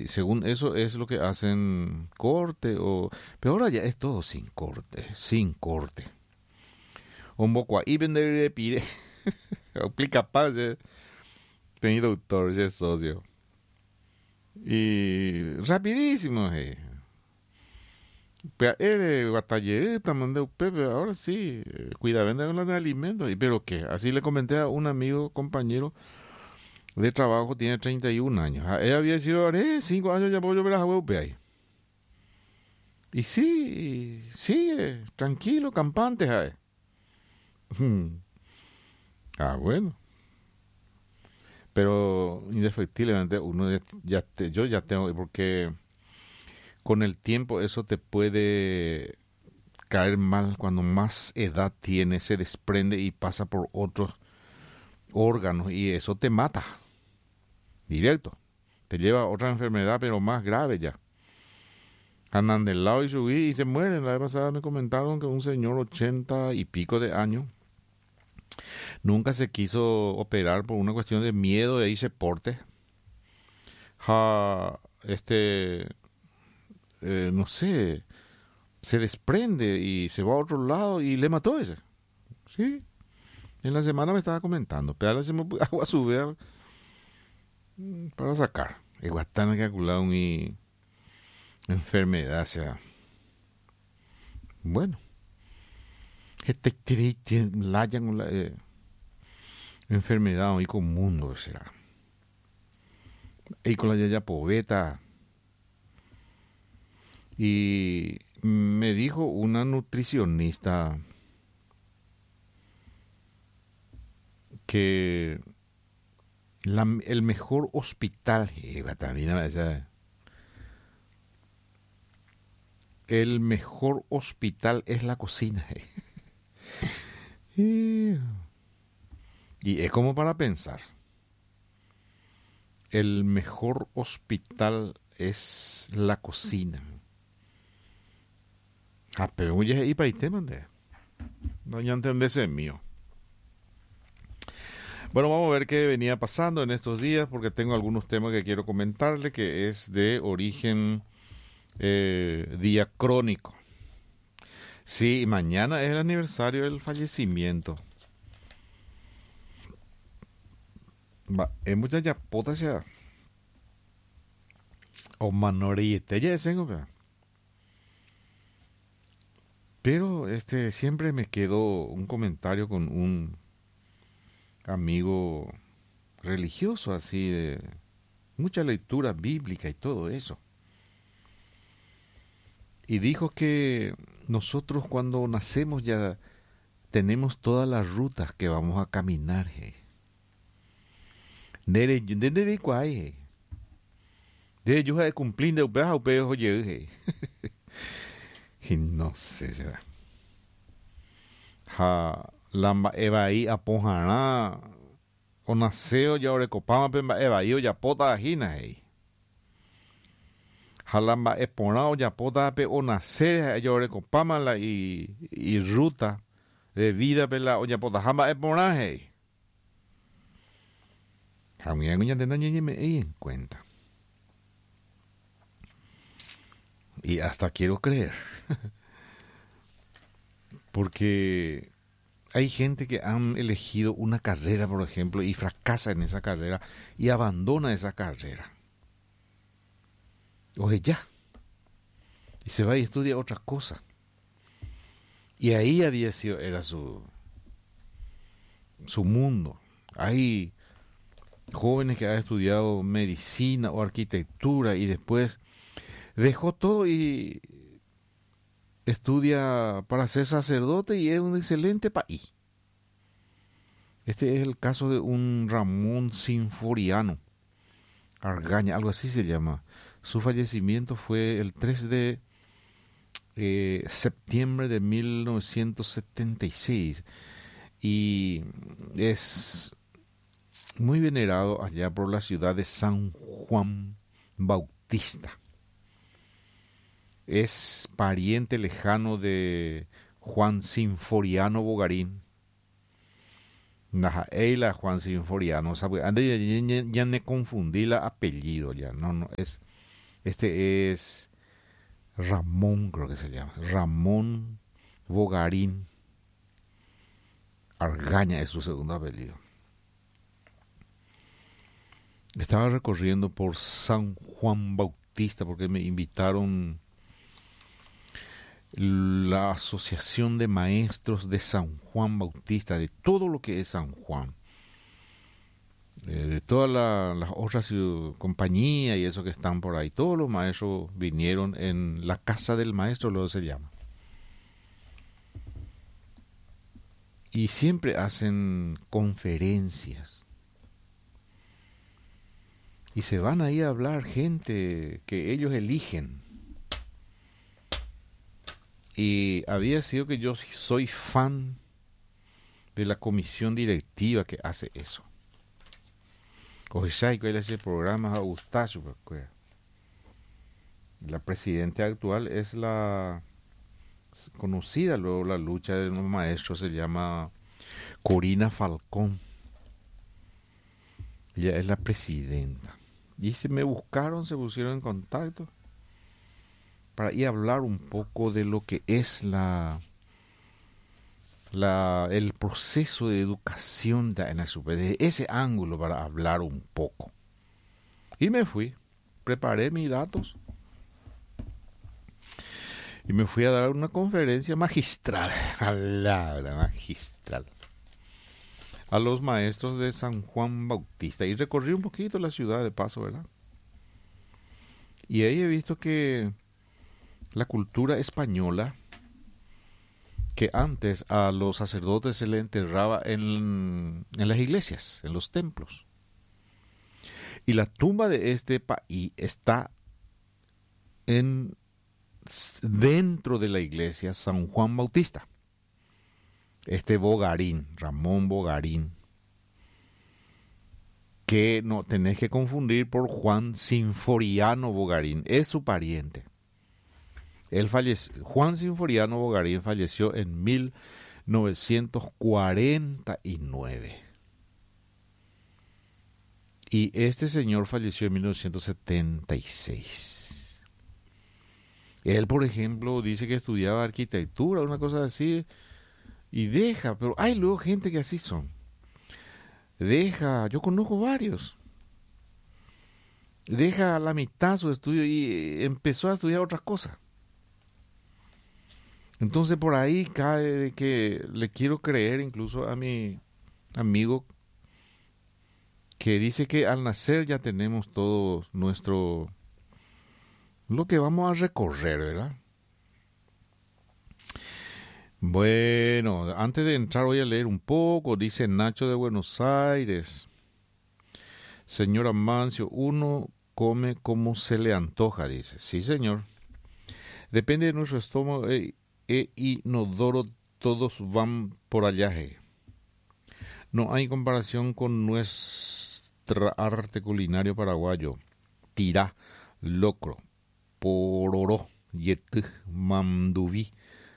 según eso es lo que hacen corte o... Pero ahora ya es todo sin corte, sin corte. Un poco ahí vender pide. Aplica paz, tenía doctor, ya es socio. Y rapidísimo, Pero eres batalleta, mandé Pepe, ahora sí, cuida, vende con los alimentos. Pero qué, así le comenté a un amigo, compañero de trabajo, tiene 31 años. Él había sido, 5 años ya puedo yo ver a huevo ahí. Y sí, sigue, tranquilo, campante, bueno. Pero indefectiblemente uno yo ya tengo, porque con el tiempo eso te puede caer mal cuando más edad tiene, se desprende y pasa por otros órganos y eso te mata, directo. Te lleva a otra enfermedad, pero más grave ya. Andan del lado y subí y se mueren. La vez pasada me comentaron que un señor 80 y pico de años nunca se quiso operar por una cuestión de miedo de irse porte. No sé, se desprende y se va a otro lado y le mató ese. Sí, en la semana me estaba comentando. Pero se me agua a subir para sacar. Es bastante calculado mi enfermedad, o sea. Bueno. La enfermedad muy común, o sea. Y con la yaya poveta. Y me dijo una nutricionista que el mejor hospital, el mejor hospital es la cocina. Y es como para pensar. El mejor hospital es la cocina. Pero ya y para te mandé. No ya entendés el mío. Bueno, vamos a ver qué venía pasando en estos días, porque tengo algunos temas que quiero comentarle, que es de origen diacrónico. Sí, mañana es el aniversario del fallecimiento. Es mucha yapota ya. O manorite ya es pero siempre me quedó un comentario con un amigo religioso así de mucha lectura bíblica y todo eso. Y dijo que nosotros cuando nacemos ya tenemos todas las rutas que vamos a caminar. Desde cuál, desde yo de cumplir de upeo oye. Y no sé, será. Lamba eva ahí apojará o naseo ya ore copama pemba eva yo ya pota agina hey. Jalamba eponao ya pota pe o nacer ya ore copama la y ruta de vida pela o ya pota jamba epona hey. Jamía ya de nañe me en cuenta. Y hasta quiero creer. Porque hay gente que han elegido una carrera, por ejemplo, y fracasa en esa carrera y abandona esa carrera. Oye, ya. Y se va y estudia otra cosa. Y ahí era su mundo. Hay jóvenes que han estudiado medicina o arquitectura y después dejó todo y estudia para ser sacerdote y es un excelente país. Este es el caso de un Ramón Sinforiano Argaña, algo así se llama. Su fallecimiento fue el 3 de septiembre de 1976 y es muy venerado allá por la ciudad de San Juan Bautista. Es pariente lejano de Juan Sinforiano Bogarín. Eila Juan Sinforiano, ¿sabe? Ya me confundí el apellido ya, no, es Este es Ramón, creo que se llama. Ramón Bogarín Argaña es su segundo apellido. Estaba recorriendo por San Juan Bautista porque me invitaron la Asociación de Maestros de San Juan Bautista, de todo lo que es San Juan. De todas las otras compañías y eso que están por ahí. Todos los maestros vinieron en la casa del maestro, lo se llama. Y siempre hacen conferencias. Y se van ahí a hablar gente que ellos eligen. Y había sido que yo soy fan de la comisión directiva que hace eso. O sea, que él hace programas a Eustacio. La presidenta actual es la conocida, luego la lucha de los maestros se llama Corina Falcón. Ella es la presidenta. Y se me buscaron, se pusieron en contacto para ir a hablar un poco de lo que es el proceso de educación de ANASUP, de ese ángulo para hablar un poco. Y me fui, preparé mis datos y me fui a dar una conferencia magistral, magistral, a los maestros de San Juan Bautista. Y recorrí un poquito la ciudad de paso, ¿verdad? Y ahí he visto que la cultura española, que antes a los sacerdotes se le enterraba en las iglesias, en los templos. Y la tumba de este país está dentro de la iglesia San Juan Bautista. Este Bogarín, Ramón Bogarín, que no tenés que confundir por Juan Sinforiano Bogarín, es su pariente. Juan Sinforiano Bogarín falleció en 1949. Y este señor falleció en 1976. Él, por ejemplo, dice que estudiaba arquitectura, una cosa así, y pero hay luego gente que así son. Yo conozco varios. Deja a la mitad su estudio y empezó a estudiar otras cosas. Entonces por ahí cae que le quiero creer incluso a mi amigo que dice que al nacer ya tenemos todo lo que vamos a recorrer, ¿verdad? Bueno, antes de entrar voy a leer un poco. Dice Nacho de Buenos Aires: señor Amancio, uno come como se le antoja, dice. Sí, señor. Depende de nuestro estómago inodoro, todos van por allá. No hay comparación con nuestra arte culinario paraguayo. Tirá, locro, pororó, yetí, manduví,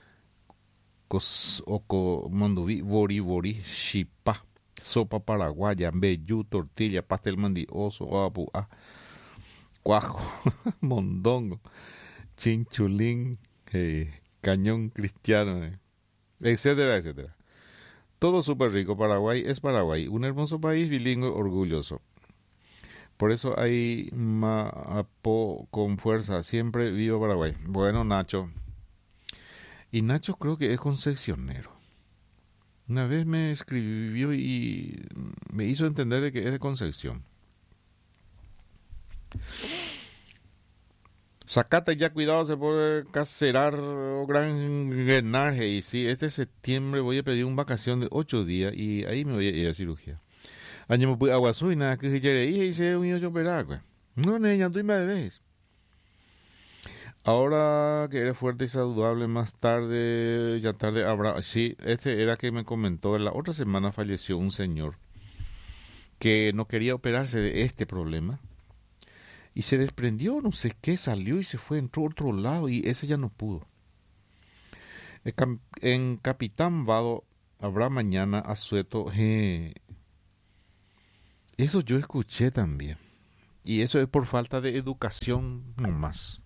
manduví, bori, chipá, sopa paraguaya, mbeyú, tortilla, pastel mandioso, apuá, cuajo, mondongo, chinchulín, cañón cristiano, etcétera, etcétera. Todo súper rico. Paraguay es Paraguay, un hermoso país bilingüe orgulloso. Por eso hay Mapo con fuerza. Siempre viva Paraguay. Bueno, Nacho. Y Nacho creo que es concesionero. Una vez me escribió y me hizo entender de que es de Concepción. Sacate ya, cuidado, se puede cacerar o granar. Y sí, este septiembre voy a pedir una vacación de 8 días y ahí me voy a ir a cirugía. Año me puse aguazú y nada que se y hice un yo operar. No, niña, tú y me bebés. Ahora que eres fuerte y saludable, más tarde, ya tarde habrá. Sí, este era que me comentó. La otra semana falleció un señor que no quería operarse de este problema. Y se desprendió, no sé qué, salió y se fue, entró a otro lado y ese ya no pudo. En Capitán Vado habrá mañana asueto. Eso yo escuché también. Y eso es por falta de educación nomás.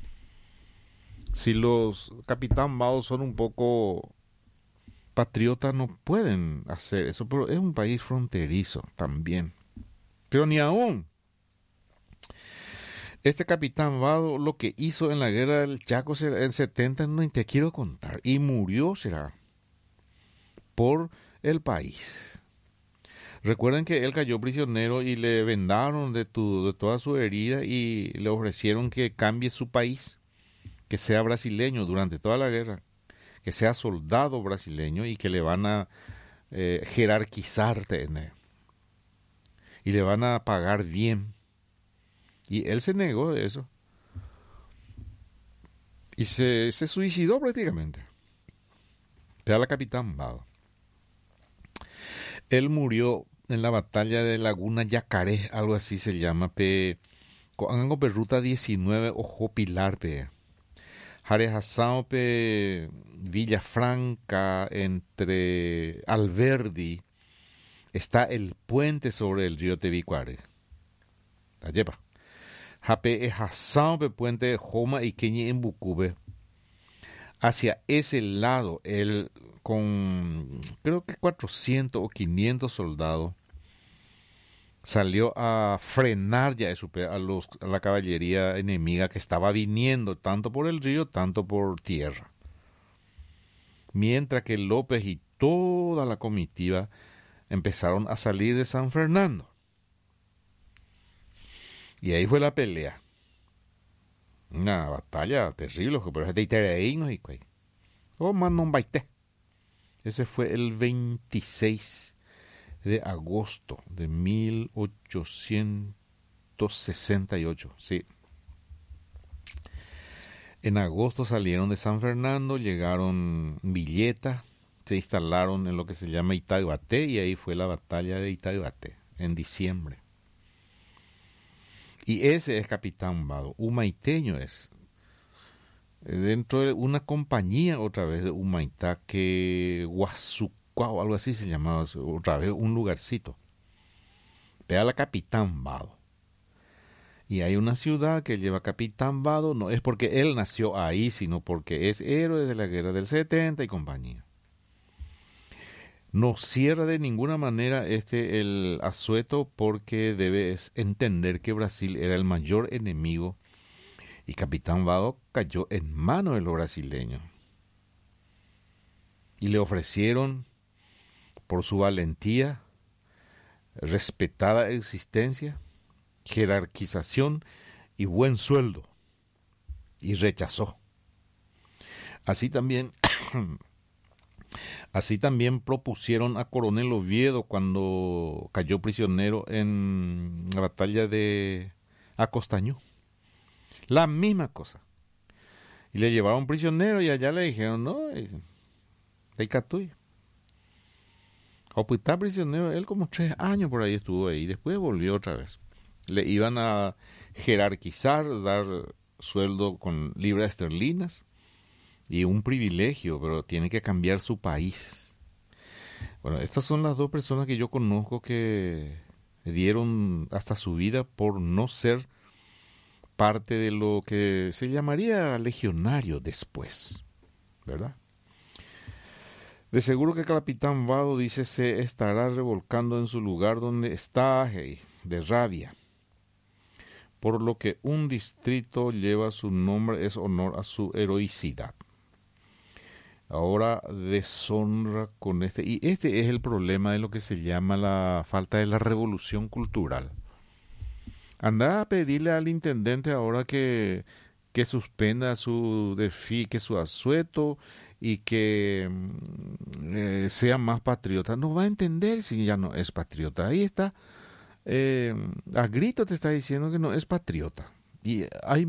Si los Capitán Vado son un poco patriotas, no pueden hacer eso, pero es un país fronterizo también. Pero ni aún. Este Capitán Vado lo que hizo en la guerra del Chaco en 70, no te quiero contar. Y murió, será, por el país. Recuerden que él cayó prisionero y le vendaron de toda su herida y le ofrecieron que cambie su país, que sea brasileño durante toda la guerra, que sea soldado brasileño y que le van a jerarquizar y le van a pagar bien. Y él se negó de eso. Y se suicidó prácticamente. Era la Capitán Vado. Él murió en la batalla de Laguna Yacaré, algo así se llama, con ruta 19, Ojo Pilar, Jarejasao, Villafranca, entre Alberdi, está el puente sobre el río Tebicuare. Ayepa. Jape Ejasao, puente de Joma y Queñe en Bucube. Hacia ese lado, él con creo que 400 o 500 soldados salió a frenar ya a la caballería enemiga que estaba viniendo tanto por el río, tanto por tierra. Mientras que López y toda la comitiva empezaron a salir de San Fernando. Y ahí fue la pelea. Una batalla terrible, pero es de Itereínos y cuay. Oh, man, no baité. Ese fue el 26 de agosto de 1868, sí. En agosto salieron de San Fernando, llegaron Villeta, se instalaron en lo que se llama Itaguaté y ahí fue la batalla de Itaguaté, en diciembre. Y ese es Capitán Vado, humaiteño es. Dentro de una compañía otra vez de Humaitá que Guasucuá o algo así se llamaba, otra vez un lugarcito. Pega la Capitán Vado. Y hay una ciudad que lleva Capitán Vado, no es porque él nació ahí, sino porque es héroe de la guerra del 70 y compañía. No cierra de ninguna manera el asueto porque debes entender que Brasil era el mayor enemigo y Capitán Vado cayó en manos de los brasileños. Y le ofrecieron, por su valentía, respetada existencia, jerarquización y buen sueldo. Y rechazó. Así también propusieron a Coronel Oviedo cuando cayó prisionero en la batalla de Acostañú. La misma cosa. Y le llevaron prisionero y allá le dijeron, no, hay catuy. O pues está prisionero, él como 3 años por ahí estuvo ahí, después volvió otra vez. Le iban a jerarquizar, dar sueldo con libras esterlinas y un privilegio, pero tiene que cambiar su país. Bueno, estas son las 2 personas que yo conozco que dieron hasta su vida por no ser parte de lo que se llamaría legionario después, ¿verdad? De seguro que Capitán Vado dice se estará revolcando en su lugar donde está, de rabia. Por lo que un distrito lleva su nombre es honor a su heroicidad. Ahora deshonra con y este es el problema de lo que se llama la falta de la revolución cultural. Anda a pedirle al intendente ahora que suspenda su que su asueto y que sea más patriota. No va a entender si ya no es patriota. Ahí está. A grito te está diciendo que no es patriota. Y hay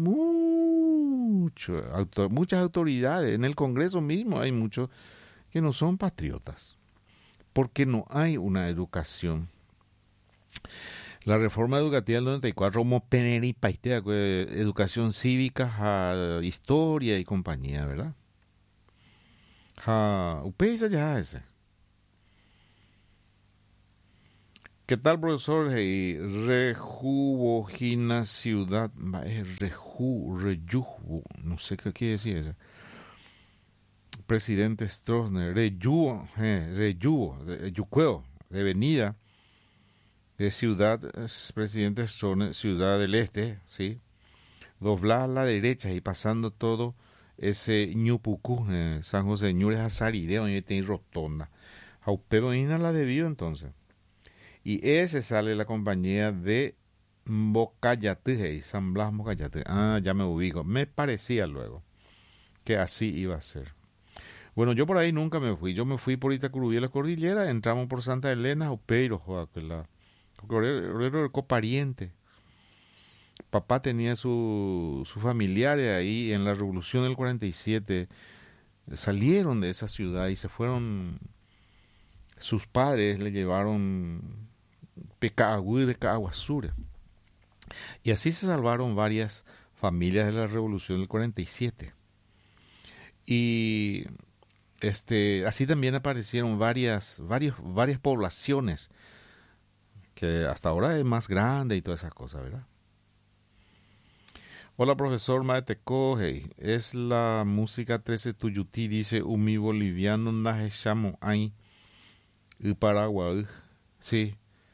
muchas autoridades. En el Congreso mismo hay muchos que no son patriotas. Porque no hay una educación. La reforma educativa del 94, como peneri paitea, educación cívica, historia y compañía, ¿verdad? Upesa ya ese. ¿Qué tal, profesor? Hey, Rejubogina ciudad, Reyubo, no sé qué quiere decir eso. Presidente Stroessner, Reyubo, Yucueo, de Avenida, de Ciudad, Presidente Stroessner, Ciudad del Este, ¿sí? Doblar a la derecha y pasando todo ese Ñupucú, San José Ñures Azarire, donde tiene rotonda. Jaupeo a la debió entonces. Y ese sale la compañía de Mbocayatí, y San Blas Mbocayatí. Ah, ya me ubico. Me parecía luego que así iba a ser. Bueno, yo por ahí nunca me fui. Yo me fui por Itacurubí a la cordillera, entramos por Santa Elena, Opeiro, copariente. Papá tenía su familiares ahí en la Revolución del 47. Salieron de esa ciudad y se fueron. Sus padres le llevaron Pecaagüí de Caaguazura. Y así se salvaron varias familias de la Revolución del 47. Y así también aparecieron varias poblaciones que hasta ahora es más grande y todas esas cosas, ¿verdad? Hola, profesor Maete Coge. Es la música 13 Tuyutí, dice Umi Boliviano Najeshamo Ay y Paraguay. Sí.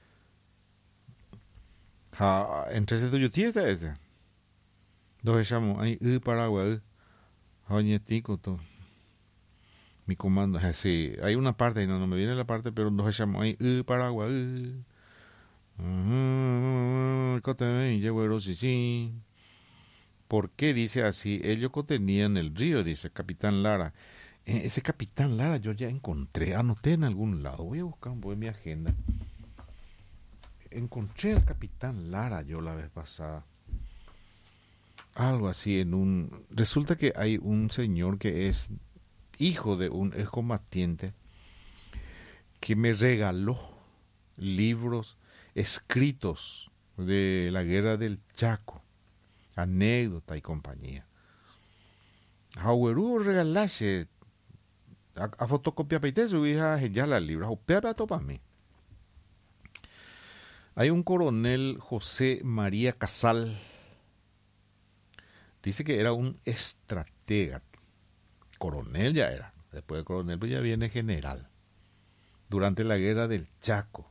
En 13 Tuyutí está ese. Najeshamo Ay y Paraguay. Joñetico todo. Mi comando, sí, hay una parte, y no me viene la parte, pero nos echamos ahí, Paraguay. ¿Por qué dice así? Ellos tenían el río, dice Capitán Lara. Ese Capitán Lara yo ya encontré, anoté en algún lado. Voy a buscar un poco en mi agenda. Encontré al Capitán Lara yo la vez pasada. Algo así Resulta que hay un señor que es hijo de un excombatiente que me regaló libros escritos de la guerra del Chaco, anécdota y compañía. Hauerú regalase a fotocopia peite su hija ya la libra, para mí. Hay un coronel José María Casal, dice que era un estratega, coronel ya era. Después de coronel, pues ya viene general. Durante la guerra del Chaco.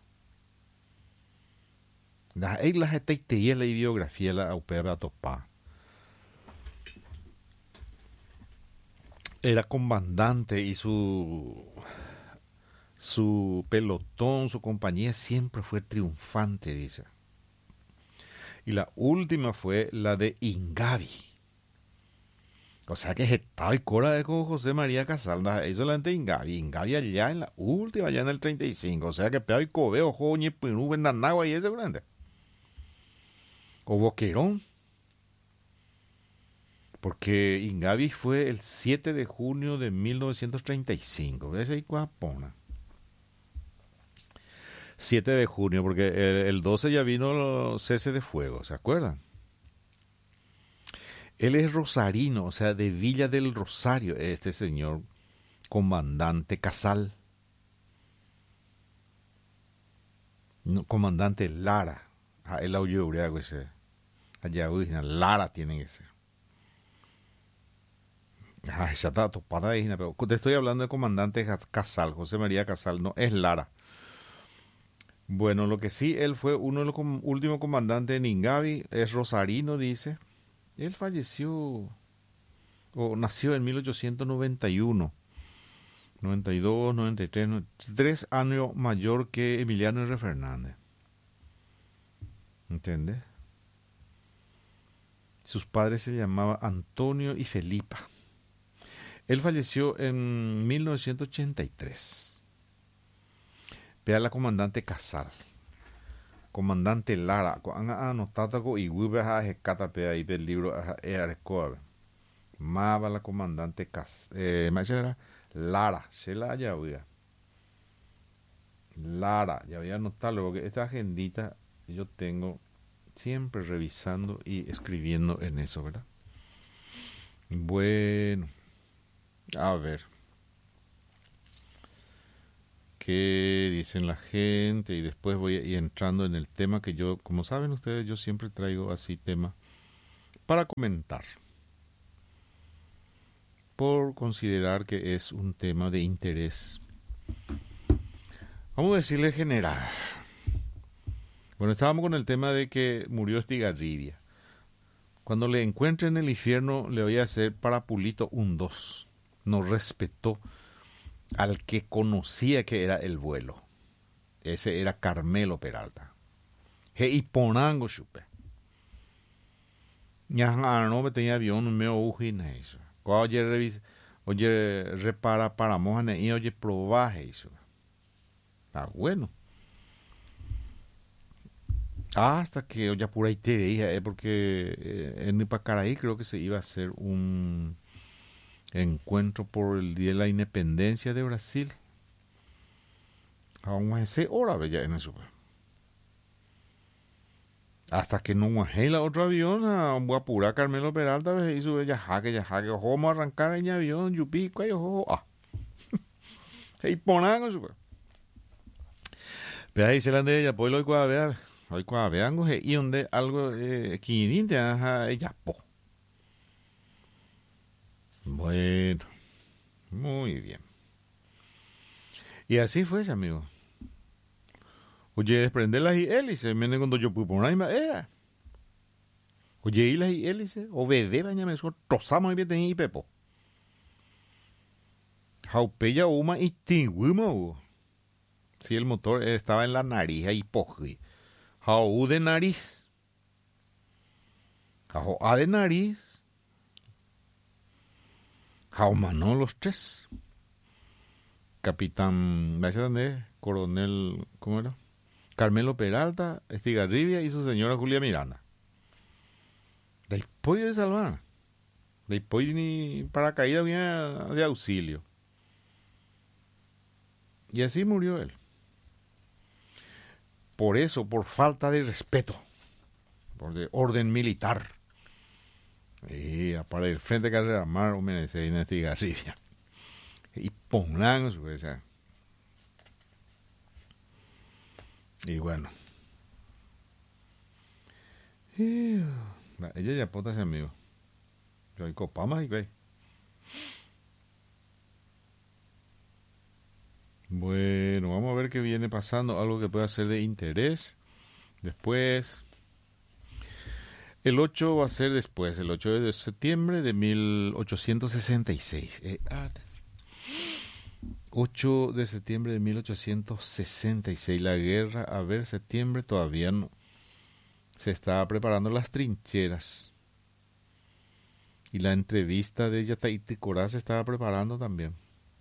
La biografía la aupea topa. Era comandante y su pelotón, su compañía siempre fue triunfante, dice. Y la última fue la de Ingavi. O sea que estaba y cora con José María Casal, eso la de Ingavi allá en la última, allá en el 35. O sea que peor y cobeo, joñe, pinú, vendanagua y ese grande. O Boquerón. Porque Ingavi fue el 7 de junio de 1935. ¿Ves ahí cuapona? 7 de junio, porque el 12 ya vino el cese de fuego, ¿se acuerdan? Él es rosarino, o sea, de Villa del Rosario, este señor comandante Casal. No, comandante Lara. El audio ese. Allá, Lara tiene que ser. Ya está topada ahí, pero te estoy hablando de comandante Casal, José María Casal, no es Lara. Bueno, lo que sí, él fue uno de los últimos comandantes en Ingavi, es rosarino, dice. Él falleció, o nació en 1891, 92, 93, 3 años mayor que Emiliano R. Fernández. ¿Entiendes? Sus padres se llamaban Antonio y Felipa. Él falleció en 1983. Vea la comandante Casal. Comandante Lara. Anotado y Wibe Jecata ahí el libro Arecoa. Maba la comandante Casal. Más Lara. Se la ya había. Lara. Ya había anotado porque esta agendita yo tengo siempre revisando y escribiendo en eso, ¿verdad? Bueno. A ver. qué dicen la gente y después voy a ir entrando en el tema que yo, como saben ustedes, yo siempre traigo así temas para comentar, por considerar que es un tema de interés. Vamos a decirle general. Bueno, estábamos con el tema de que murió Estigarribia. Cuando le encuentre en el infierno le voy a hacer para Pulito un 2. No respetó al que conocía que era el vuelo. Ese era Carmelo Peralta. He iponango chupe. Ya no me tenía avión, me ojina eso. Oye, repara para mojane y oye, probaje eso. Está bueno. Hasta que oye, pura idea, porque en Ipacaraí creo que se iba a hacer un encuentro por el Día de la Independencia de Brasil. Vamos a hacer hora bella en eso. Hasta que no bajé la otro avión, voy a apurar Carmelo Peralta, y sube ya jaque, vamos a arrancar en avión, yupico, y ojo, y ponan eso. Pero ahí se la de ella, pues lo que ver, hoy cuando vean, y donde algo, quininte, ella, po. Bueno, muy bien. Y así fue, amigo. Oye, desprender las hélices, me cuando yo pude poner ahí, oye, y las hélices, o bebé, baña me trozamos y bien y pepo. Jaupeya uma y tingüimo. Si el motor estaba en la nariz y poji. Jau de nariz. Jau A de nariz. Jau manó los tres. Capitán, ¿me dónde? Coronel, ¿cómo era? Carmelo Peralta, Estigarribia y su señora Julia Miranda. Después de salvar. Después ni paracaídas había de auxilio. Y así murió él. Por eso, por falta de respeto, por de orden militar. Y para el frente de carrera mar, hombre, se viene Estigarribia. Y pongan su esa. Y bueno. Ella ya pota ese amigo. Yo hay copamas y güey. Bueno, vamos a ver qué viene pasando. Algo que pueda ser de interés. Después. El 8 va a ser después. El 8 de septiembre de 1866. 8 de septiembre de 1866. La guerra, a ver, septiembre todavía no. Se estaba preparando las trincheras. Y la entrevista de Yataiti Corá se estaba preparando también.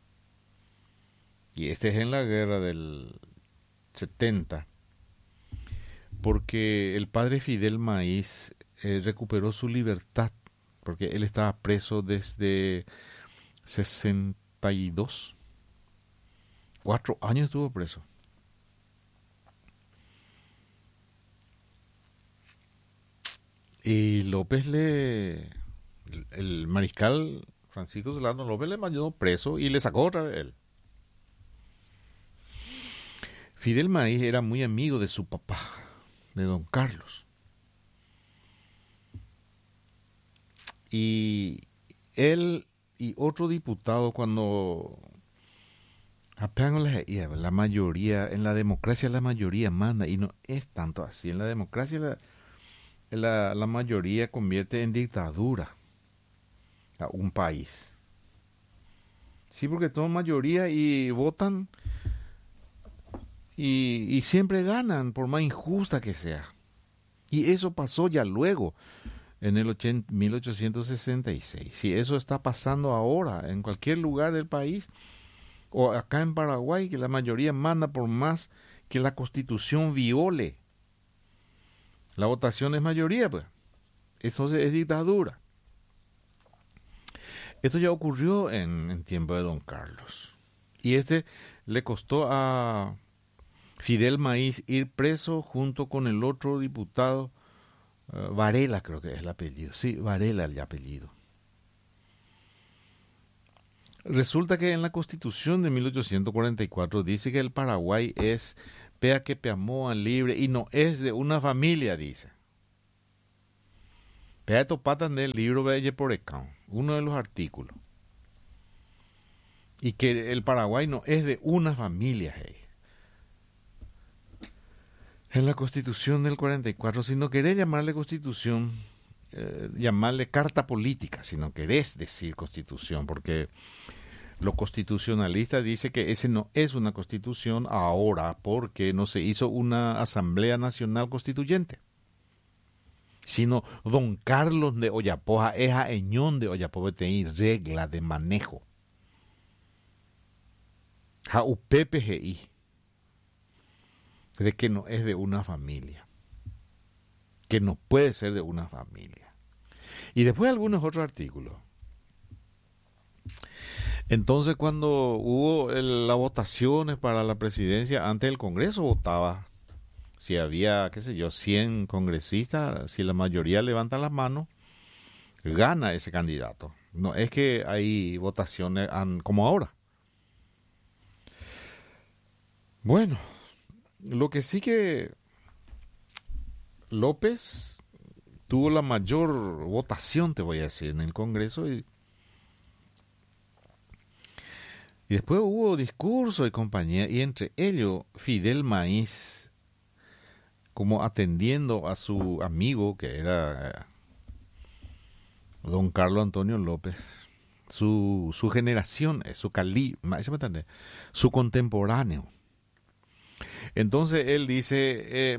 Y este es en la guerra del 70. Porque el padre Fidel Maíz recuperó su libertad. Porque él estaba preso desde 62. 4 años estuvo preso. Y López el mariscal Francisco Solano López le mandó preso y le sacó otra vez él. Fidel Maíz era muy amigo de su papá, de don Carlos. Y él y otro diputado cuando apenas la mayoría, en la democracia la mayoría manda, y no es tanto así. En la democracia la mayoría convierte en dictadura a un país. Sí, porque toman mayoría y votan y siempre ganan, por más injusta que sea. Y eso pasó ya luego, en el 1866. Si eso está pasando ahora, en cualquier lugar del país, o acá en Paraguay, que la mayoría manda por más que la Constitución viole. La votación es mayoría, pues. Eso es dictadura. Esto ya ocurrió en tiempo de don Carlos. Y le costó a Fidel Maíz ir preso junto con el otro diputado, Varela creo que es el apellido. Sí, Varela el apellido. Resulta que en la Constitución de 1844 dice que el Paraguay es pea que peamoa libre y no es de una familia, dice. Pea topatan del libro de Porecán, uno de los artículos. Y que el Paraguay no es de una familia, hey. En la Constitución del 44, si no querés llamarle Constitución, llamarle carta política, si no querés decir Constitución, porque los constitucionalistas dicen que ese no es una Constitución ahora porque no se hizo una Asamblea Nacional Constituyente, sino don Carlos de Oyapoja es a Eñón de Oyapoja tenía regla de manejo. Ja UPPGI, de que no es de una familia, que no puede ser de una familia. Y después algunos otros artículos. Entonces cuando hubo las votaciones para la presidencia, antes del Congreso votaba, si había, qué sé yo, 100 congresistas, si la mayoría levanta las manos, gana ese candidato. No es que hay votaciones como ahora. Bueno, lo que sí que López tuvo la mayor votación, te voy a decir, en el Congreso y después hubo discurso y compañía, y entre ellos Fidel Maíz, como atendiendo a su amigo que era don Carlos Antonio López, su generación, su contemporáneo. Entonces él dice,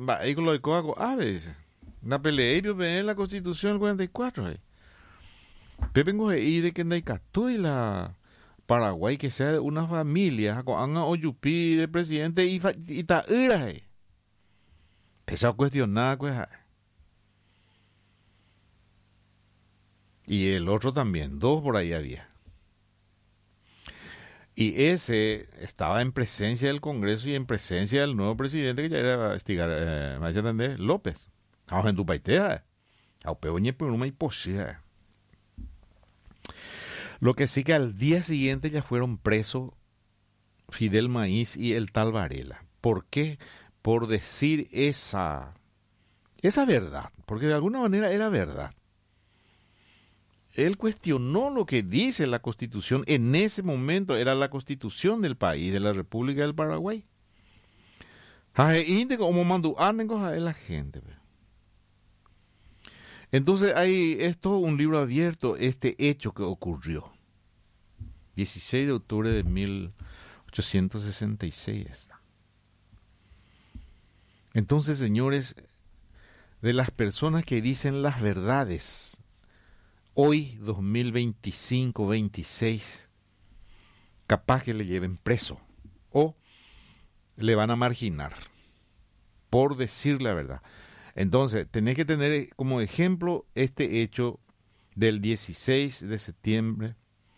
la pelea en la Constitución del 44. Pepe y de que y la Paraguay que sea de una familia, con Oyupi de presidente y ta ira. Empezó a cuestionar, y el otro también, dos por ahí había. Y ese estaba en presencia del Congreso y en presencia del nuevo presidente que ya era López. En tu paitea. Lo que sí que al día siguiente ya fueron presos Fidel Maíz y el tal Varela. ¿Por qué? Por decir esa verdad. Porque de alguna manera era verdad. Él cuestionó lo que dice la Constitución. En ese momento era la Constitución del país, de la República del Paraguay. La gente. Entonces es todo un libro abierto este hecho que ocurrió. 16 de octubre de 1866. Entonces, señores, de las personas que dicen las verdades, hoy, 2025-26, capaz que le lleven preso o le van a marginar por decir la verdad. Entonces, tenés que tener como ejemplo este hecho del 16 de septiembre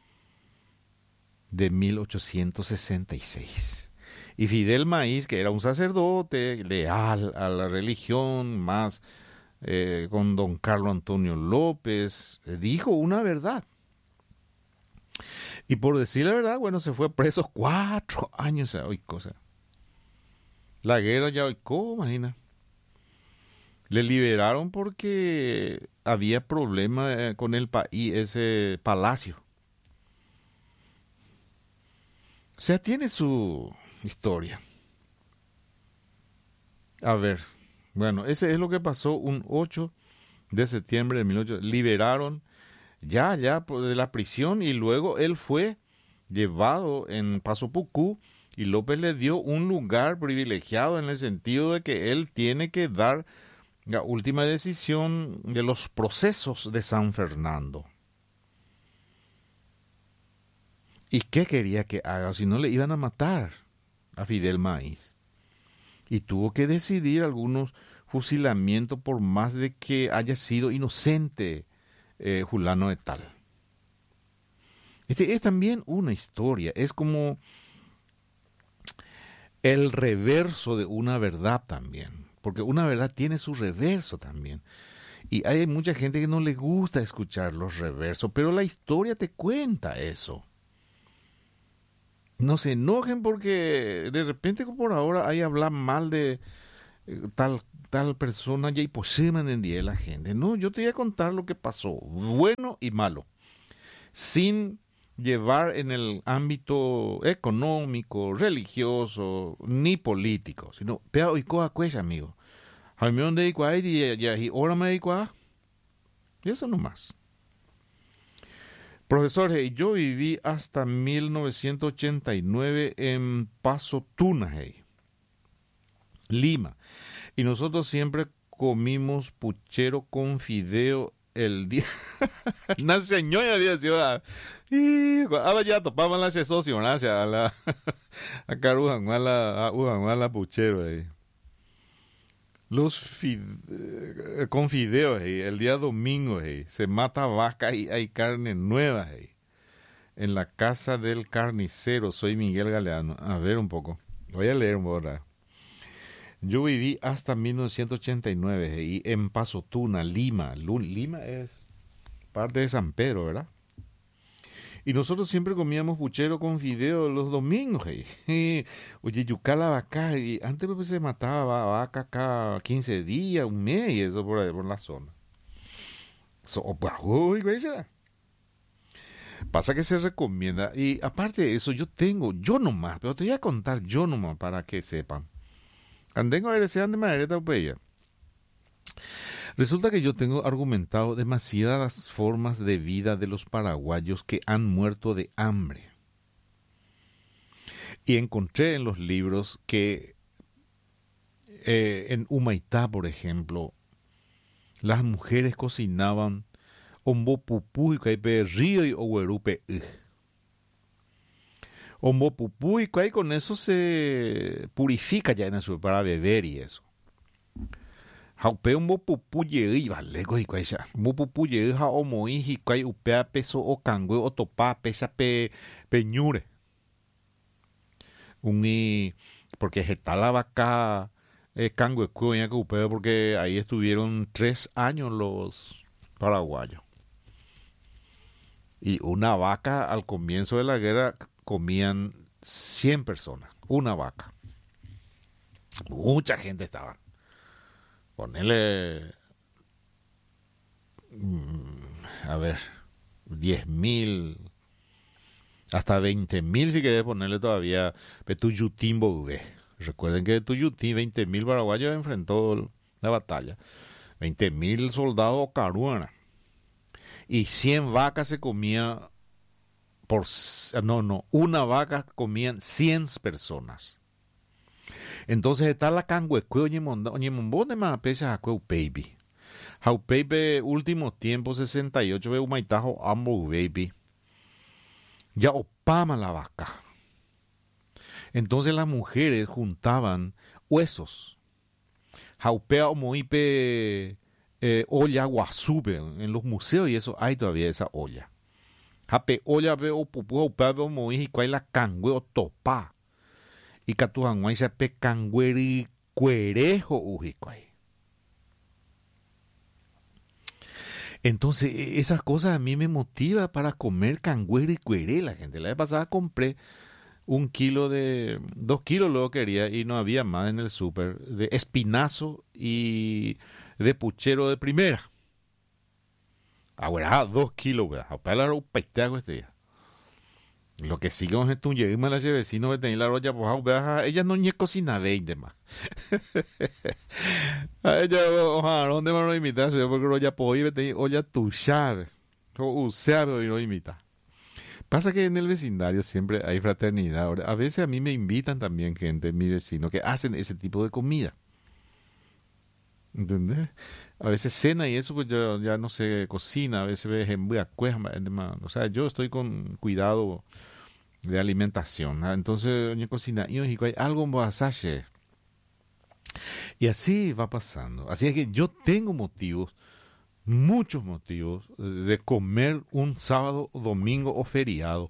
de 1866. Y Fidel Maíz, que era un sacerdote leal a la religión, más con don Carlos Antonio López, dijo una verdad. Y por decir la verdad, bueno, se fue preso 4 años. Hoy cosa. La guerra ya hoy, imagina. Le liberaron porque había problema con el país, ese palacio. O sea, tiene su historia. A ver, bueno, ese es lo que pasó un 8 de septiembre de 1800. Liberaron ya de la prisión y luego él fue llevado en Paso Pucú y López le dio un lugar privilegiado en el sentido de que él tiene que dar la última decisión de los procesos de San Fernando. ¿Y qué quería que haga? Si no le iban a matar a Fidel Maíz. Y tuvo que decidir algunos fusilamientos por más de que haya sido inocente Julano de Tal. Este es también una historia, es como el reverso de una verdad también, porque una verdad tiene su reverso también. Y hay mucha gente que no le gusta escuchar los reversos, pero la historia te cuenta eso. no se enojen porque de repente por ahora hay hablar mal de tal persona y pues se me día la gente. No, yo te voy a contar lo que pasó, bueno y malo, sin llevar en el ámbito económico, religioso, ni político, sino pea oikoa cuesa, amigo. Jaime donde igual y ahora me igual. Y eso nomás. Profesor, hey, yo viví hasta 1989 en Paso Tuna, hey, Lima. Y nosotros siempre comimos puchero con fideo el día. Una señora había sido. Ahora ya topaban la socio, gracias a la. A Carujan, a la puchero, hey. Con fideos, hey, el día domingo, hey, se mata vaca y hay carne nueva, hey, en la casa del carnicero. Soy Miguel Galeano. A ver un poco. Voy a leer un poco. Yo viví hasta 1989 hey, en Paso Tuna, Lima. Lima es parte de San Pedro, ¿verdad? Y nosotros siempre comíamos puchero con fideo los domingos. Hey. Oye, yuca la vaca. Y antes pues, se mataba vaca cada 15 días, un mes y eso por ahí, por la zona. Uy, güey, pasa que se recomienda. Y aparte de eso, yo nomás, pero te voy a contar yo nomás para que sepan. Andengo a sean de manera pues resulta que yo tengo argumentado demasiadas formas de vida de los paraguayos que han muerto de hambre. Y encontré en los libros que en Humaitá, por ejemplo, las mujeres cocinaban ombo pupuy caipe río y oguerupe. Ombo pupuy, y con eso se purifica ya en el para beber y eso. Haupe un bopupu y vale, y cuaisa. Bopupu y ha o moi y cuai upea peso o cangüe o topa pesa peñure. Porque está la vaca cangüe que upea porque ahí estuvieron 3 años los paraguayos. Y una vaca al comienzo de la guerra comían 100 personas. Una vaca. Mucha gente estaba. Ponele, a ver, 10.000, hasta 20.000 si querés ponerle todavía. Tuyutimbo, recuerden que Tuyutín 20.000 paraguayos enfrentó la batalla. 20.000 soldados caruana. Y 100 vacas se comía una vaca comían 100 personas. Entonces está la canguecue oñemombón de más pesas a cueu baby. How baby último tiempo 68 ve humaitajo ambo baby. Ya opama la vaca. Entonces las mujeres juntaban huesos. Jaupea o moipe olla guasube en los museos y eso hay todavía esa olla. Jape olla ve o pupu jaupea o moi y cuál la cangue o topa. Y catujanguay se pecangueri cuerejo ujicuay. Entonces, esas cosas a mí me motivan para comer cangueri y cueré. La gente, la vez pasada compré 2 kilos luego quería y no había más en el súper de espinazo y de puchero de primera. Ahora, 2 kilos, güey. Para la peiteago este día. Lo que sigue es tu lleguima la vecino que tenía la roya pues ella no ni cocina 20 más. Ella ojalá dónde me lo imita porque roya pues olla tu sabes. O sabe y no imita. Pasa que en el vecindario siempre hay fraternidad. A veces a mí me invitan también gente, mi vecino, que hacen ese tipo de comida. ¿Entendés? A veces cena y eso pues yo ya no sé cocina, a veces ve en o sea, yo estoy con cuidado de alimentación, ¿no? Entonces yo cocina y hay algo en y así va pasando. Así es que yo tengo muchos motivos de comer un sábado, domingo o feriado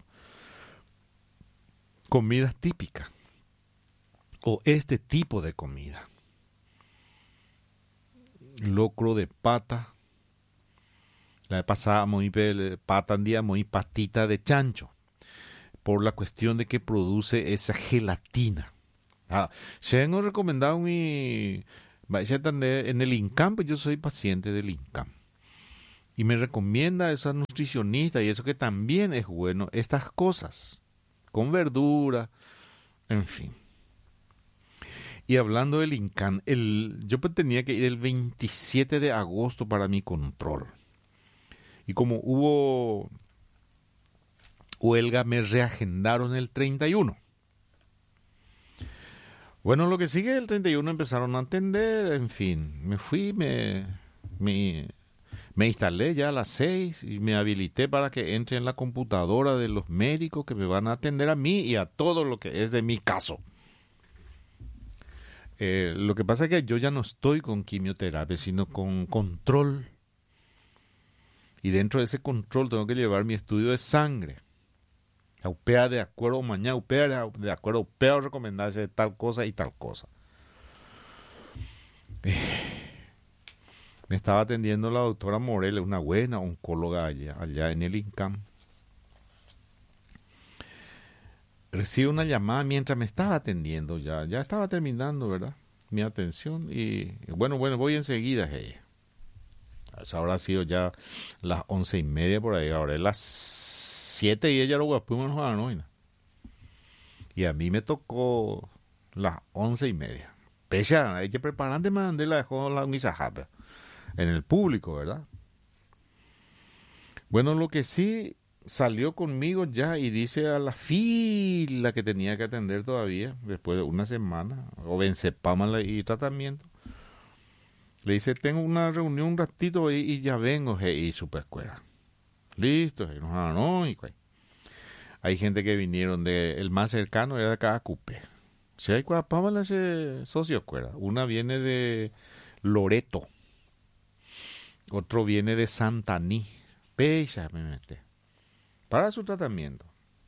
comidas típicas o este tipo de comida. Locro de pata. La vez pasada muy pata un día muy patita de chancho. por la cuestión de que produce esa gelatina. Se han recomendado en el INCAM, pues yo soy paciente del INCAM. Y me recomienda esa nutricionista y eso que también es bueno, estas cosas, con verdura, en fin. Y hablando del INCAM, yo pues tenía que ir el 27 de agosto para mi control. Y como hubo huelga, me reagendaron el 31. Bueno, lo que sigue el 31 empezaron a atender, en fin. Me fui, me instalé ya a las 6 y me habilité para que entre en la computadora de los médicos que me van a atender a mí y a todo lo que es de mi caso. Lo que pasa es que yo ya no estoy con quimioterapia, sino con control. Y dentro de ese control tengo que llevar mi estudio de sangre. UPEA de acuerdo, mañana UPEA de acuerdo, UPEA recomendarse de tal cosa y tal cosa. Me estaba atendiendo la doctora Morel, una buena oncóloga allá en el INCAM. Recibo una llamada mientras me estaba atendiendo, ya estaba terminando, ¿verdad? Mi atención y bueno, voy enseguida. Eso habrá sido ya las 11:30 por ahí, ahora es las 7 y ella lo guapimos a la noina. Y a mí me tocó las 11:30. Pese a hay que preparar de mandela dejó la unisajapa en el público, ¿verdad? Bueno, lo que sí salió conmigo ya y dice a la fila que tenía que atender todavía, después de una semana, o Benzepama y tratamiento. Le dice, tengo una reunión un ratito y ya vengo, y super escuela. Listo, hay gente que vinieron el más cercano era de cada cupe. Si hay cuapámala ese socio escuela. Una viene de Loreto, otro viene de Santaní. Pesa me mete para su tratamiento.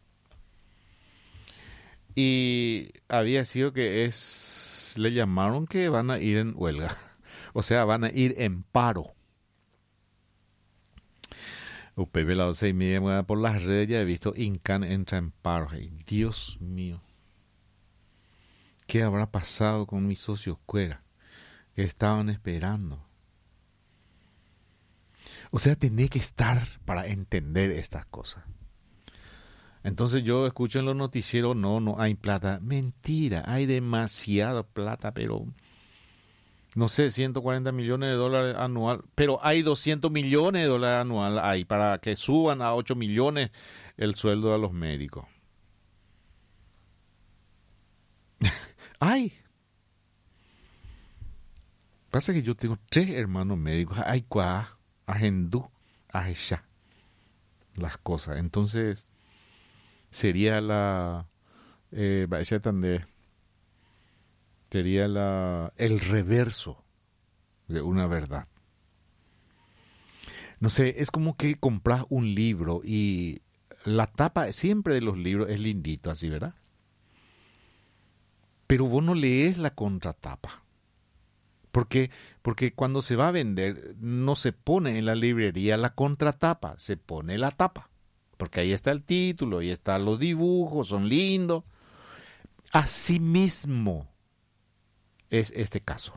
Y había sido que le llamaron que van a ir en huelga. O sea, van a ir en paro. Pepe, la 11:30 por las redes ya he visto INCAM entra en paro. Ay, Dios mío. ¿Qué habrá pasado con mis socios Cuera? Que estaban esperando. O sea, tenés que estar para entender estas cosas. Entonces yo escucho en los noticieros, no hay plata. Mentira, hay demasiada plata, pero no sé, 140 millones de dólares anual, pero hay 200 millones de dólares anual ahí para que suban a 8 millones el sueldo de los médicos. ¡Ay! Pasa que yo tengo 3 hermanos médicos. ¡Ay, cuá! Agendú, ajesha. Las cosas. Entonces, sería sería el reverso de una verdad. No sé, es como que compras un libro y la tapa siempre de los libros es lindito, así, ¿verdad? Pero vos no lees la contratapa. Porque cuando se va a vender no se pone en la librería la contratapa, se pone la tapa. Porque ahí está el título, ahí están los dibujos, son lindos. Así mismo es este caso.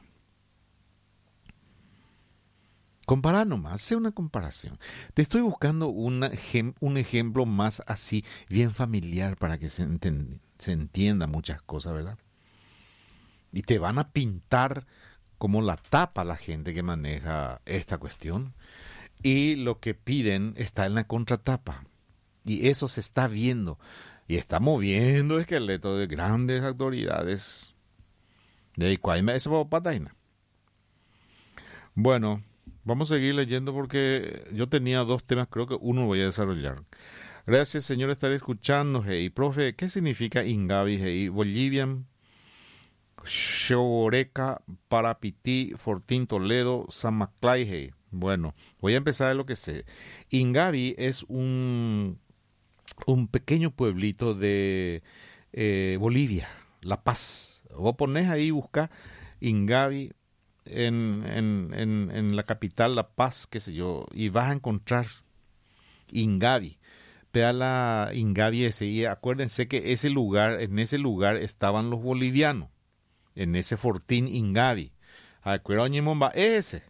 Comparar nomás, hace una comparación. Te estoy buscando un ejemplo más así, bien familiar para que se entienda muchas cosas, ¿verdad? Y te van a pintar como la tapa la gente que maneja esta cuestión. Y lo que piden está en la contratapa. Y eso se está viendo. Y está moviendo esqueletos de grandes autoridades. De Icuaima, esa pataina. Bueno, vamos a seguir leyendo porque yo tenía 2 temas, creo que uno voy a desarrollar. Gracias, señor, estar escuchando. Hey, profe, ¿qué significa Ingavi? Hey, Bolivian, Xoreca, Parapití, Fortín, Toledo, Samaclay. Hey. Bueno, voy a empezar de lo que sé. Ingavi es un pequeño pueblito de Bolivia, La Paz. Vos ponés ahí, busca Ingavi en la capital, La Paz, qué sé yo, y vas a encontrar Ingavi. la Ingavi ese, y acuérdense que en ese lugar estaban los bolivianos, en ese fortín Ingavi. Acuérdense ese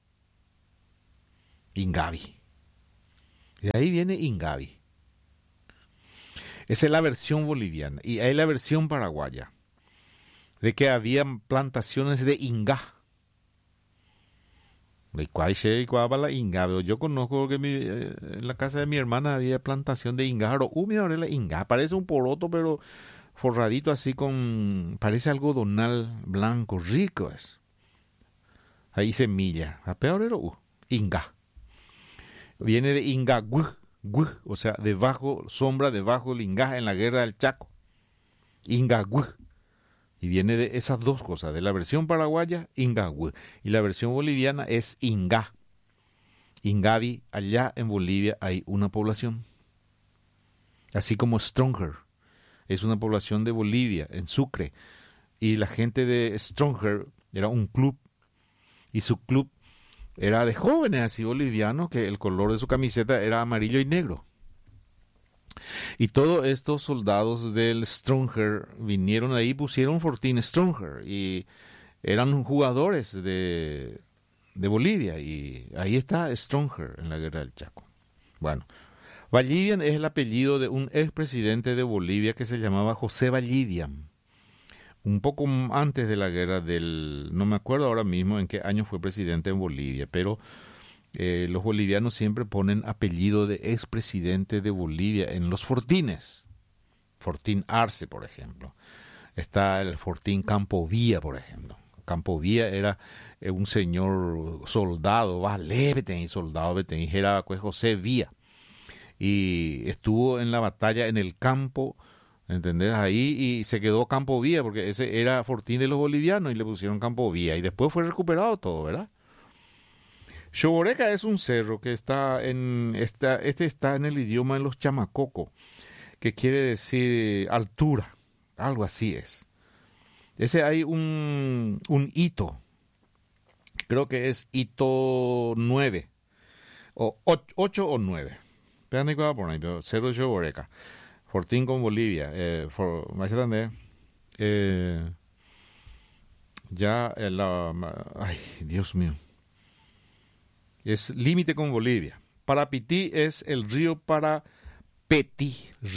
Ingavi. De ahí viene Ingavi. Esa es la versión boliviana. Y hay la versión paraguaya, de que había plantaciones de Ingá. De cuál se va la Ingá. Yo conozco que en la casa de mi hermana había plantación de Ingá. Ahora la Ingá. Parece un poroto, pero forradito así parece algodonal blanco. Rico es. Ahí semilla. A peor era Ingá. Viene de Ingá, o sea, sombra debajo del Ingá en la guerra del Chaco. Ingá, y viene de esas dos cosas, de la versión paraguaya, Ingá, y la versión boliviana es Ingá. Ingavi, allá en Bolivia hay una población. Así como Stronger, es una población de Bolivia, en Sucre. Y la gente de Stronger era un club, y su club era de jóvenes así bolivianos, que el color de su camiseta era amarillo y negro. Y todos estos soldados del Stronger vinieron ahí, pusieron Fortín Stronger, y eran jugadores de Bolivia, y ahí está Stronger en la guerra del Chaco. Bueno, Vallivian es el apellido de un expresidente de Bolivia que se llamaba José Vallivian. Un poco antes de la guerra no me acuerdo ahora mismo en qué año fue presidente en Bolivia, pero los bolivianos siempre ponen apellido de expresidente de Bolivia en los fortines. Fortín Arce, por ejemplo. Está el Fortín Campo Vía, por ejemplo. Campo Vía era un señor soldado, era José Vía. Y estuvo en la batalla en el campo, ¿entendés? Ahí, y se quedó Campo Vía, porque ese era fortín de los bolivianos y le pusieron Campo Vía. Y después fue recuperado todo, ¿verdad? Choboreca es un cerro que está está en el idioma de los chamacoco, que quiere decir altura, algo así es. Ese hay un hito, creo que es hito 9, o 8 o 9. Espérame que voy a poner, cerro de Choboreca. Fortín con Bolivia, ay, Dios mío, es límite con Bolivia. Parapití es el río Parapetí,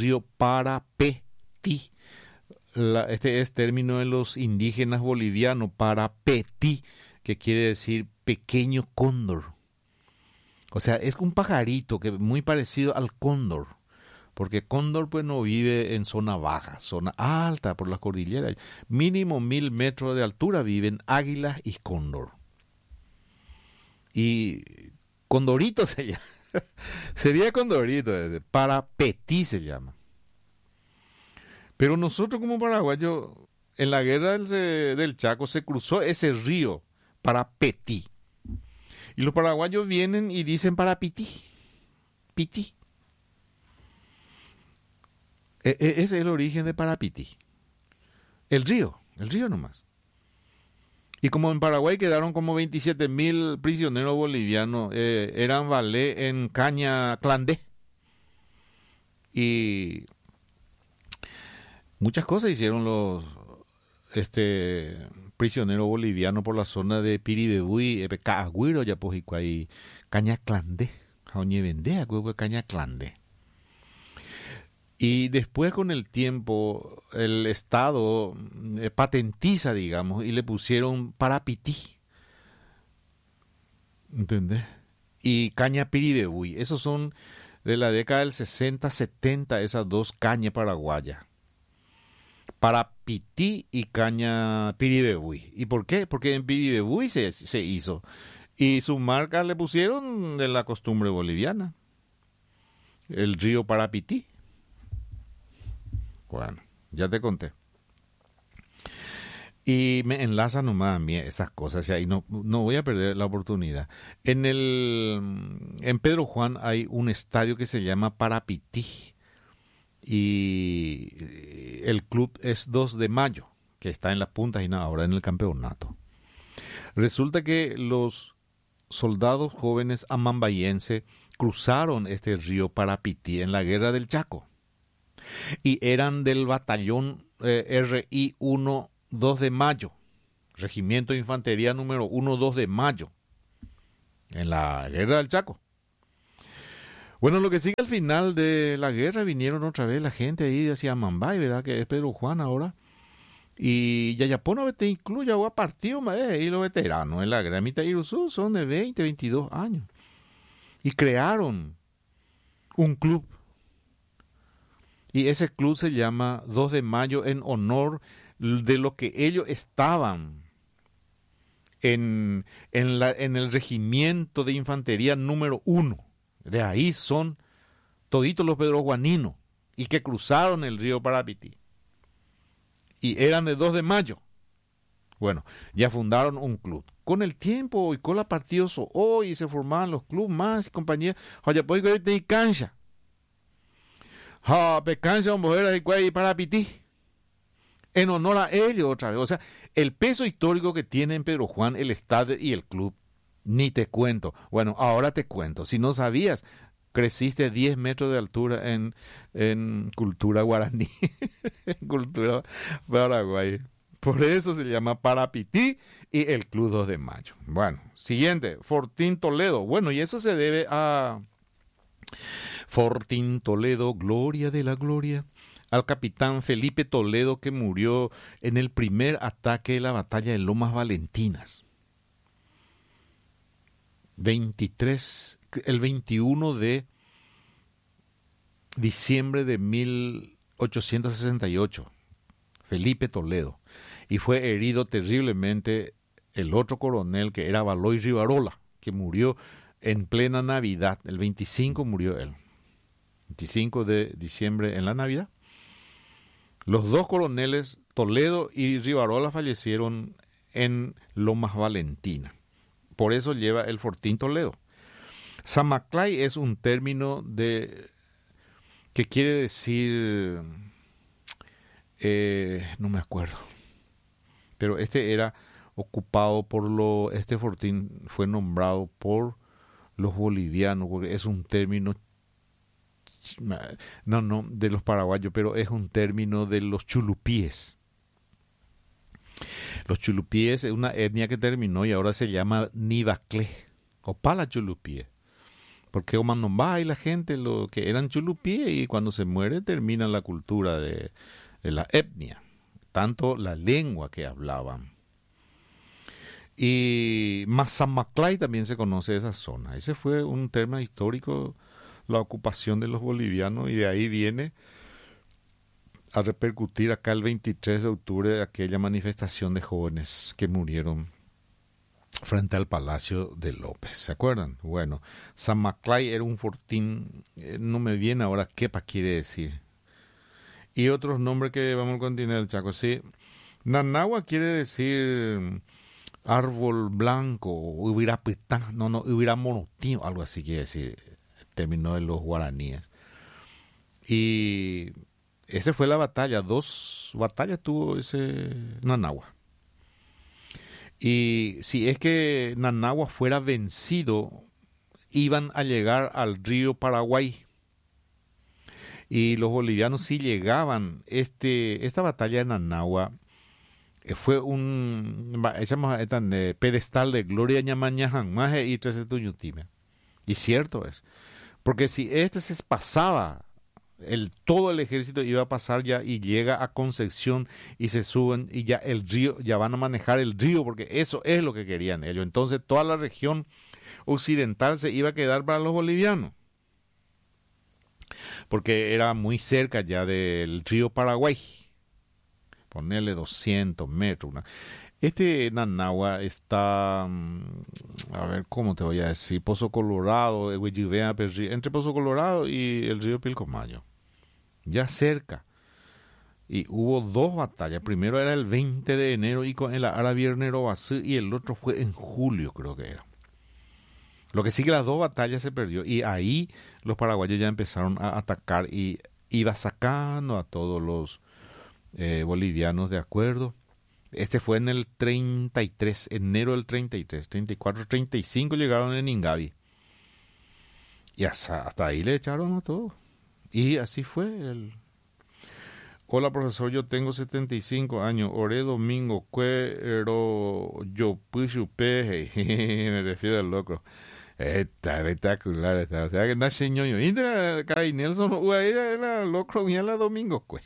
este es término de los indígenas bolivianos, Parapetí, que quiere decir pequeño cóndor. O sea, es un pajarito que muy parecido al cóndor. Porque cóndor pues no vive en zona baja, zona alta por las cordilleras. Mínimo 1000 metros de altura viven águilas y cóndor. Y condorito se llama. Sería condorito, Parapetí se llama. Pero nosotros como paraguayos, en la guerra del Chaco se cruzó ese río, Parapetí. Y los paraguayos vienen y dicen Parapití. Pití. Ese es el origen de Parapití. El río nomás. Y como en Paraguay quedaron como 27,000 prisioneros bolivianos, eran valé en Caña Clandé. Y muchas cosas hicieron los prisioneros bolivianos por la zona de Piribebuy, Caagüiro, Yapojicuay, Caña Clandé. Jaoñevendea, Caña Clandé. Y después con el tiempo el Estado patentiza, digamos, y le pusieron Parapití. ¿Entendés? Y Caña Piribebuy. Esos son de la década del 60, 70, esas dos cañas paraguayas. Parapití y Caña Piribebuy. ¿Y por qué? Porque en Piribebuy se hizo. Y su marca le pusieron de la costumbre boliviana. El río Parapití. Bueno, ya te conté. Y me enlaza nomás a mí estas cosas, y no voy a perder la oportunidad. En Pedro Juan hay un estadio que se llama Parapití, y el club es 2 de Mayo, que está en las puntas y ahora en el campeonato. Resulta que los soldados jóvenes amambayenses cruzaron este río Parapití en la Guerra del Chaco y eran del batallón RI 1-2 de Mayo, Regimiento de Infantería número 1-2 de Mayo, en la Guerra del Chaco. Bueno, lo que sigue al final de la guerra, vinieron otra vez la gente ahí hacia Mambay, ¿verdad? Que es Pedro Juan ahora. Y Yayapono te incluye a partido, y los veteranos en la Gramita Irusú son de 20, 22 años. Y crearon un club. Y ese club se llama 2 de Mayo en honor de lo que ellos estaban en el regimiento de infantería número 1. De ahí son toditos los pedrojuaninos y que cruzaron el río Parapití. Y eran de 2 de Mayo. Bueno, ya fundaron un club. Con el tiempo y con la partidos hoy se formaban los clubes más y compañías. Oye, pues que te cancha. Cancha, mujeres y Parapití. En honor a ellos otra vez. O sea, el peso histórico que tiene en Pedro Juan el estadio y el club. Ni te cuento. Bueno, ahora te cuento. Si no sabías, creciste 10 metros de altura en cultura guaraní, en cultura paraguay. Por eso se llama Parapití y el Club 2 de Mayo. Bueno, siguiente, Fortín Toledo. Bueno, y eso se debe a Fortín Toledo, gloria de la gloria, al capitán Felipe Toledo que murió en el primer ataque de la batalla de Lomas Valentinas. El 21 de diciembre de 1868, Felipe Toledo, y fue herido terriblemente el otro coronel que era Baloy Rivarola, que murió en plena Navidad, el 25 murió él, 25 de diciembre en la Navidad. Los dos coroneles, Toledo y Rivarola, fallecieron en Lomas Valentina. Por eso lleva el Fortín Toledo. Samaclay es un término que quiere decir, no me acuerdo, pero este era ocupado este fortín fue nombrado por los bolivianos, porque es un término, no de los paraguayos, pero es un término de los chulupíes. Los chulupíes es una etnia que terminó y ahora se llama Nivaclé o Pala Chulupíes. Porque Omanomba y la gente lo que eran chulupíes y cuando se muere termina la cultura de la etnia, tanto la lengua que hablaban. Y Mazamaclay también se conoce esa zona. Ese fue un tema histórico, la ocupación de los bolivianos, y de ahí viene a repercutir acá el 23 de octubre de aquella manifestación de jóvenes que murieron frente al Palacio de López. ¿Se acuerdan? Bueno, Samaclay era un fortín, no me viene ahora qué quiere decir. Y otros nombres que vamos a continuar el Chaco, sí. Nanagua quiere decir árbol blanco, Ubirapitán, Ubiramonotío, algo así quiere decir, término de los guaraníes. Y esa fue la batalla, 2 batallas tuvo ese Nanagua. Y si es que Nanagua fuera vencido, iban a llegar al río Paraguay. Y los bolivianos sí llegaban. Esta batalla de Nanagua fue un pedestal de gloria ñamañajan maje y tresetuyutime. Y cierto es. Porque si se pasaba, todo el ejército iba a pasar ya y llega a Concepción y se suben y ya el río, ya van a manejar el río porque eso es lo que querían ellos. Entonces toda la región occidental se iba a quedar para los bolivianos. Porque era muy cerca ya del río Paraguay. Ponerle 200 metros. Nanagua está, a ver, ¿cómo te voy a decir? Pozo Colorado, entre Pozo Colorado y el río Pilcomayo. Ya cerca. Y hubo 2 batallas. Primero era el 20 de enero y con el Arabiernero-Basú y el otro fue en julio, creo que era. Lo que sí que las 2 batallas se perdió y ahí los paraguayos ya empezaron a atacar y iba sacando a todos los bolivianos de acuerdo. Este fue en el 33, enero del 33, 34, 35 llegaron en Ingavi. Y hasta ahí le echaron a todo. Y así fue. Hola, profesor, yo tengo 75 años. Oré domingo, cuero, yo puchu peje. Me refiero al loco. Está espectacular. O sea, que nace ñoño. Indra, Kai Nelson, era locro, mía la domingo, pues.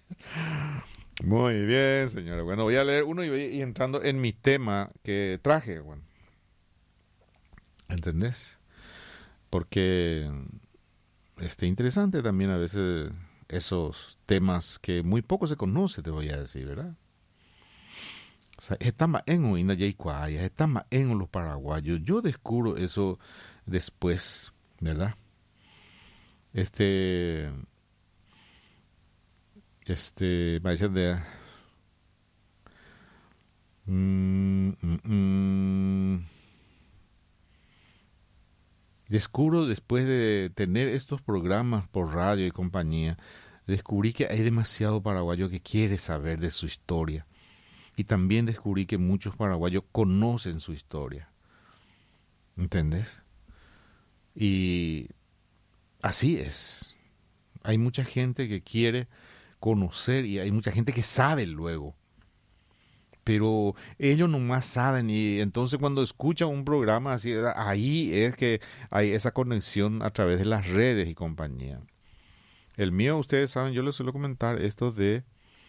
Muy bien, señora. Bueno, voy a leer uno y voy entrando en mi tema que traje. Bueno, ¿entendés? Porque interesante también a veces esos temas que muy poco se conoce, te voy a decir, ¿verdad? O sea, estamos en Ina Yaicuaya, estamos en los paraguayos. Yo descubro eso después, ¿verdad? Me dicen de... Descubro después de tener estos programas por radio y compañía, descubrí que hay demasiado paraguayo que quiere saber de su historia. Y también descubrí que muchos paraguayos conocen su historia. ¿Entendés? Y así es. Hay mucha gente que quiere conocer y hay mucha gente que sabe luego. Pero ellos nomás saben y entonces cuando escuchan un programa así, ahí es que hay esa conexión a través de las redes y compañía. El mío, ustedes saben, yo les suelo comentar esto de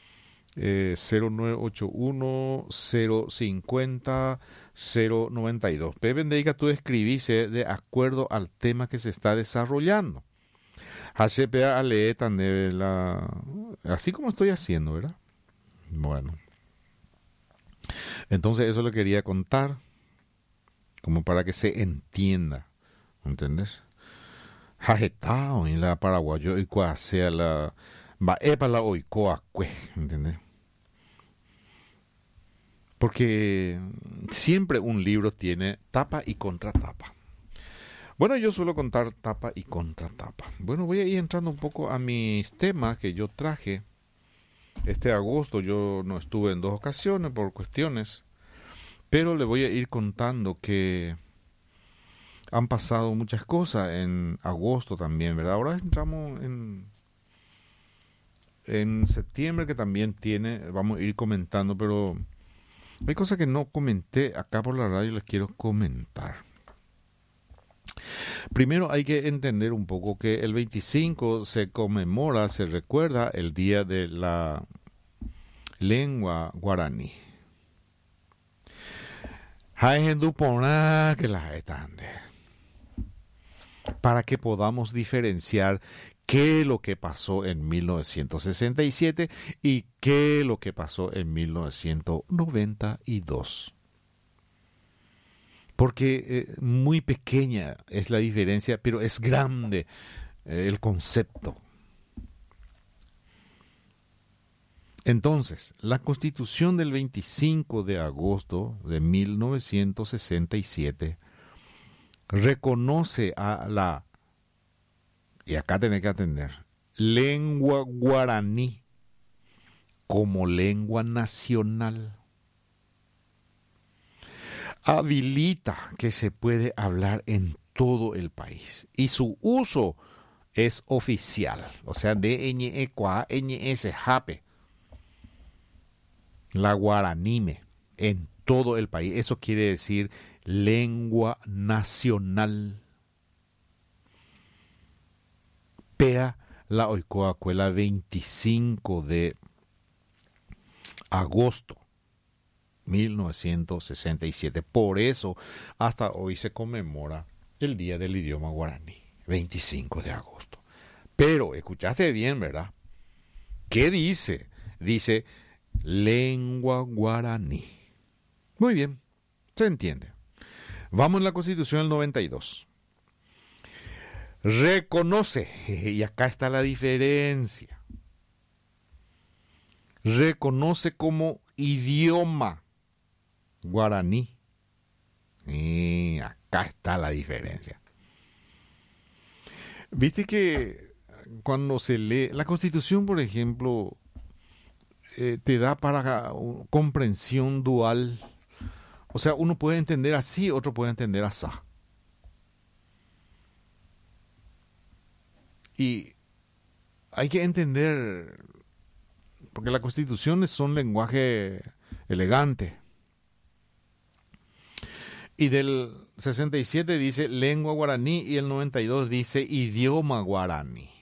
0981 050 092. Pepe Ndeica, tú escribiste de acuerdo al tema que se está desarrollando. HCPA lee tan de así como estoy haciendo, ¿verdad? Bueno. Entonces eso le quería contar, como para que se entienda, ¿entendés? Jajetao en la paraguayo y sea la va epa la oikoa cue, ¿entendés? Porque siempre un libro tiene tapa y contratapa. Bueno, yo suelo contar tapa y contratapa. Bueno, voy a ir entrando un poco a mis temas que yo traje. Este agosto yo no estuve en 2 ocasiones por cuestiones, pero le voy a ir contando que han pasado muchas cosas en agosto también, ¿verdad? Ahora entramos en septiembre que también vamos a ir comentando, pero hay cosas que no comenté acá por la radio y les quiero comentar. Primero hay que entender un poco que el 25 se recuerda el Día de la Lengua Guaraní. Para que podamos diferenciar qué es lo que pasó en 1967 y qué es lo que pasó en 1992. Porque muy pequeña es la diferencia, pero es grande el concepto. Entonces, la Constitución del 25 de agosto de 1967 reconoce a la, y acá tenés que atender, lengua guaraní como lengua nacional. Habilita que se puede hablar en todo el país y su uso es oficial, o sea, jape, la guaranime en todo el país. Eso quiere decir lengua nacional. Pea la oikoacuela 25 de agosto 1967. Por eso hasta hoy se conmemora el Día del Idioma Guaraní, 25 de agosto. Pero, escuchaste bien, ¿verdad? ¿Qué dice? Dice lengua guaraní. Muy bien, se entiende. Vamos a la Constitución del 92. Reconoce, y acá está la diferencia, reconoce como idioma guaraní. Y acá está la diferencia. Viste que cuando se lee la Constitución, por ejemplo, te da para comprensión dual. O sea, uno puede entender así, otro puede entender así. Y hay que entender, porque la Constitución es un lenguaje elegante. Y del 67 dice lengua guaraní y el 92 dice idioma guaraní.